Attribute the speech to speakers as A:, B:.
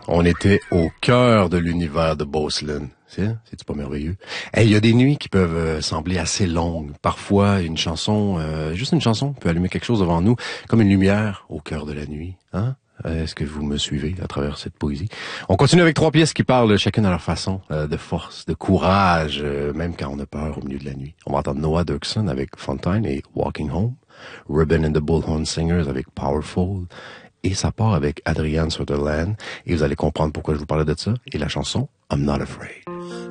A: On était au cœur de l'univers de Beaucelin. C'est-tu pas merveilleux? Il y a des nuits qui peuvent sembler assez longues. Parfois, une chanson, juste une chanson peut allumer quelque chose devant nous, comme une lumière au cœur de la nuit. Hein? Est-ce que vous me suivez à travers cette poésie? On continue avec 3 pièces qui parlent chacune à leur façon de force, de courage, même quand on a peur au milieu de la nuit. On va entendre Noah Dirksen avec Fontaine et Walking Home, Ruben and the Bullhorn Singers avec Powerful, et ça part avec Adrienne Sutherland, et vous allez comprendre pourquoi je vous parlais de ça, et la chanson I'm Not Afraid.